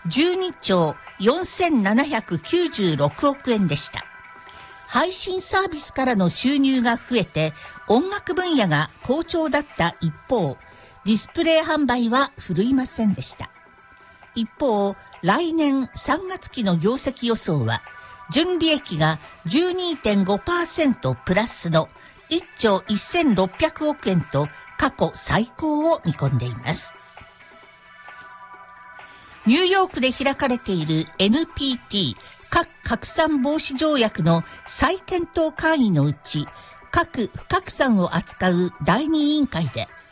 12兆4796億円でした。配信サービスからの収入が増えて音楽分野が好調だった一方、ディスプレイ販売は振るいませんでした。一方、来年3月期の業績予想は純利益が 12.5% プラスの1兆1600億円と過去最高を見込んでいます。ニューヨークで開かれている NPT 核拡散防止条約の再検討会議のうち、核不拡散を扱う第2委員会で